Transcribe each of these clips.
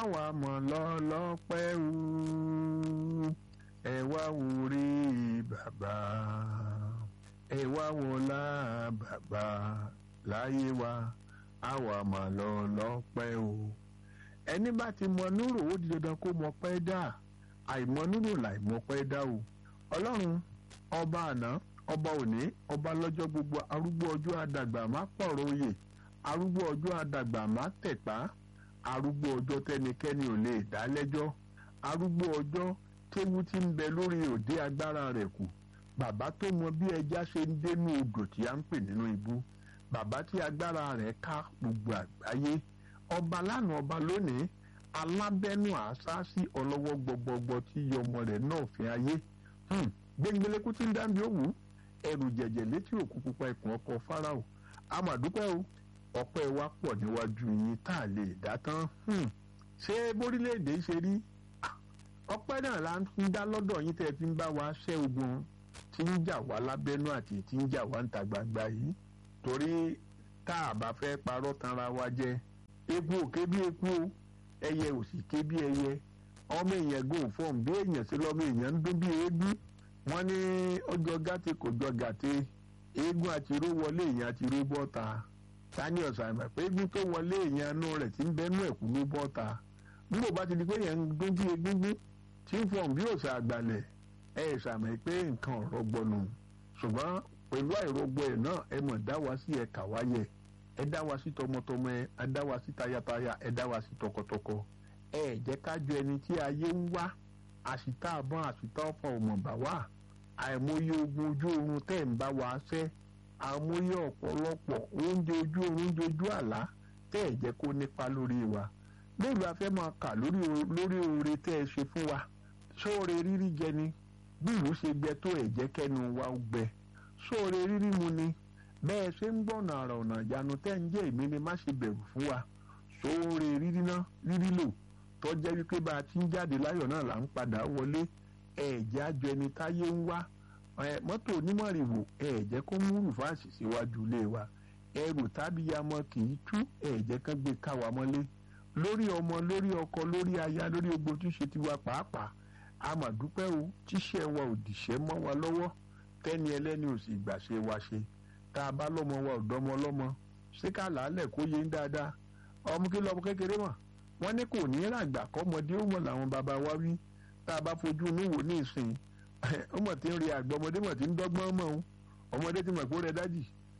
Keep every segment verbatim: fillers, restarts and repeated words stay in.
àwa mọ̀ lọ́lọ́pẹ́ o ẹ wá wòrí bàbá ẹ wá wọlá bàbá láyé wa àwa mọ̀ lọ́lọ́pẹ́ o. ẹni bá ti mọ núrò ó di dandan kó mọ pẹ́ dà àìmọ núrò láìmọ pẹ́ dà o. ọlọ́run ọba àná ọba òní ọba lọ́jọ́ gbogbo arúgbó ọjọ́ àdàgbà má pọ̀rọ̀ oyè arúgbó ọjọ́ àdàgbà má tẹ̀pá arúgbó ọjọ́ tẹnikẹ́ni ò lè dá lẹ́jọ́ arúgbó ọjọ́ téwu ti ń bẹ lórí òde agbára rẹ̀ kù bàbá tó mọ bí ẹja ṣe ń dénú odò tí a ń pè nínú ibú bàbá tí agbára rẹ̀ ká gbogbo àgbáyé ọba lánàá ọba lónìí alábẹ́nu àṣáṣí ọlọ́wọ́ gbọgbọgbọ tí yọ ọmọ rẹ̀ náà fi ayé gbẹngbẹlẹkú tí ń dábì òwú ẹrù jẹ̀jẹ̀ létí òkú pupa ikùn ọkọ̀ fáráò àmàdúpẹ́ o ọpẹ́ wa pọ̀ níwájú yín tá a lè dá tán ṣé bórílẹ̀-èdè ṣe rí ọpẹ́ náà la ń dá lọ́dọ̀ yín tẹ́ fi ń bá wa ṣẹ́ ogun tí ń jà wá lábẹ́nú àti tí ń jà wá ń ta gbangba yìí torí tá a bá fẹ́ parọ́ tanra wa jẹ eku ò ké bí eku o ẹyẹ ò sì ké bí ẹyẹ ọmọ èèyàn gò fọ́ọ̀mù bí èèyàn sí lọ́mọ èèyàn ń dún bí eégún wọ́n ní ọjọ́ gàtè kò jọ gàtè eégún àtiró wọlé èèyàn àtiró bọ́ta tani ọ̀sán àmọ̀ pé eégún tó wọlé èèyàn inú rẹ̀ tí ń bẹ́nu ẹ̀kú ló bọ́ta nígbà bá ti di pé èèyàn ń dún bí egúngún tí ń fọ̀n bí òsà àgbàlẹ̀ ẹ̀ ṣàmì pé nǹkan ọ̀rọ̀ gbọnù ṣùgbọ́n pẹ̀lú àìrọ́gbọ ẹ̀ náà ẹ mọ̀ dá wa sí ẹ̀ka wáyẹ ẹ dá wa sí tọmọtọmọ ẹ ẹ dá wa sí tayataya ẹ dá wa sí tọkọtọkọ ẹ jẹ́ ká jọ ẹni tí ayé ń wá àṣìta àbọ̀n àṣìta ọ̀fọ̀ ọ̀mọ̀bà wà àìmọye ogun ojú oorun tẹ́ ń bá wa ṣẹ́ àìmọye ọ̀pọ̀lọpọ̀ oúnjẹ ojú oorun oúnjẹ ojú àlá tẹ́ ẹ̀ jẹ́ kó nípa lórí wa lóòrù afẹ́ máa kà lórí lórí oore tẹ́ ẹ ṣe fún wa sóore rírí jẹ ni bí ìlú ṣe gbẹ tó ẹ̀ jẹ́ kẹ́nu wa ó gbẹ sóore rírí mu ni bẹ́ẹ̀ ṣe ń gbọ̀nà àrà ọ̀nà ìyanu tẹ́ ń jẹ́ èmi ni má ṣe bẹ̀rù fún wa sóore rírí ná rírí lò tó jẹ́ wípé bá a ti ń jáde láyọ̀ náà là ń padà wọlé ẹ̀jẹ̀ àjọ ẹni táyé ń wá mọ́tò onímọ̀rìwò ẹ̀jẹ̀ kó mú rùfáàsì síwájú ilé wa ẹrù tábíyamọ kì í tú ẹ̀jẹ̀ kan gbé káwa mọ́lé lórí ọmọ lórí ọkọ lórí aya lórí ogbó tí ṣe tiwa pàápàá a mà dúpẹ́ o tíṣẹ́ wa ò dìṣẹ́ mọ́ wa lọ́wọ́ tẹ́ni ẹlẹ́ni ò sì gbàṣẹ wa ṣe tá a bá lọ́mọ wa ò dọ́mọ lọ́mọ ṣé ká làálẹ̀ kó yé ń dáadáa ọmọ kí lọ́mọ kékeré mọ̀ wọ́n ní kò ní ràgbà kọ́mọdé ó mọ̀ làwọn bàbá wa wí tá a bá fojú inú wò ní ìsìn ọmọ tí ń rí àgbà ọmọdé mọ̀ tí ń dọ́gbọ́n mọ̀ ọ́n ọmọdé ti mọ̀ pé ó rẹ dájì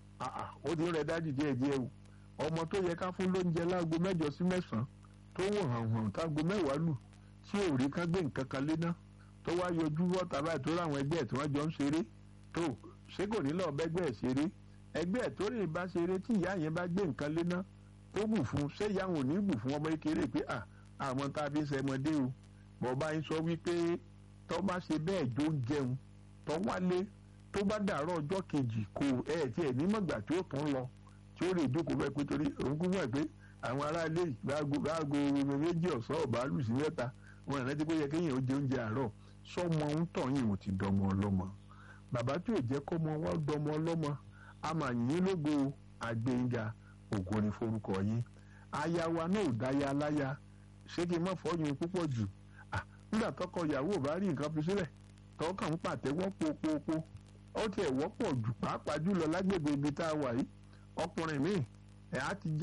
ó ti ń rẹ dájì díẹ̀ díẹ̀ o ọmọ tó yẹ ká fún lóúnjẹ láago mẹ́jọ sí mẹ́sàn-án tó wò hàn hàn táago mẹ́wàá lù tí ò rí kán gbé nǹkan kan léná tó wá yọjú wọ́ta báyìí tó ráwọn ẹgbẹ́ ẹ̀ tí wọ́n jọ ń ṣeré tó ṣé kò ní lọ́ọ́ bẹ́gbẹ́ ẹ̀ ṣeré ẹgbẹ́ ẹ̀ tó rè bá ṣeré tí ìyá yẹn bá gbé nǹkan léná ó bù fún ṣé ìyá wọn ò ní bù fún ọmọ kékeré pé à àwọn tá a fi ṣẹmọdé o mo bá yín sọ wípé tó bá ṣe bẹ́ẹ̀ jó ń jẹun tó wálé tó bá dàárọ̀ ọjọ́ kejì kò ẹ̀ tí ẹ̀ ní mọ̀gbà tí ó tún lọ tí ó lè jókòó bẹ́ẹ̀ pé torí òun kú mọ̀ pé àwọn aráalé gbáàgò méjì ọ̀sán ọ̀bá lù sí mẹ́ta wọn ìrántí pé yẹ kéèyàn ó jẹ oúnjẹ àárọ̀ sọmọ ń tọ̀ yìí ò ti dọmọ ọlọ́mọ bàbá tí ò jẹ́ kọ́mọ wá dọmọ ọlọ́mọ a máa yín lógo àgbéyìnga ògo ni forúkọ yín aya wa náà ò dáya láya ṣé kí n má fọyín púpọ̀ jù nígbà tọkọ ìyàwó ò bá rí nǹkan fi sílẹ̀ tọkàn ń pàtẹ́wọ́ pópópó ó tiẹ̀ wọ́pọ̀ jù pàápàá jùlọ lágbègbè ibi tá a wà yìí ọkùnrin míì ẹ̀ á ti já